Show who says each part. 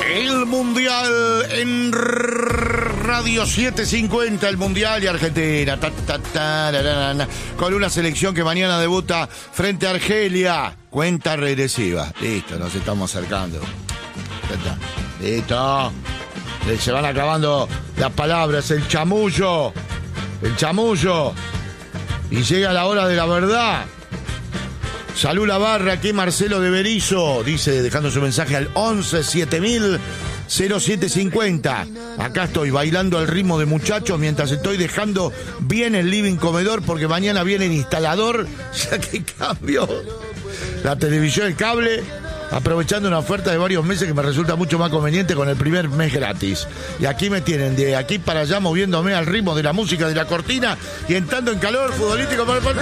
Speaker 1: El Mundial en Radio 750, el Mundial y Argentina. Con una selección que mañana debuta frente a Argelia. Cuenta regresiva. Listo, nos estamos acercando. Listo. Se van acabando las palabras. El chamullo. Y llega la hora de la verdad. Salud la barra, aquí Marcelo de Berizo, dice, dejando su mensaje al 11 7000 0750. Acá estoy bailando al ritmo de muchachos mientras estoy dejando bien el living comedor porque mañana viene el instalador, ya que cambio la televisión, el cable, aprovechando una oferta de varios meses que me resulta mucho más conveniente con el primer mes gratis. Y aquí me tienen de aquí para allá moviéndome al ritmo de la música de la cortina y entrando en calor futbolístico para el partido.